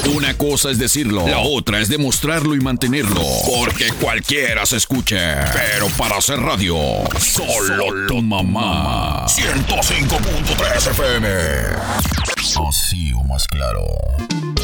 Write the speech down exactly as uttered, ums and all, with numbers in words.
Una cosa es decirlo, la otra es demostrarlo y mantenerlo. Porque cualquiera se escucha. Pero para hacer radio, solo tu mamá. ciento cinco punto tres F M. Así o más claro.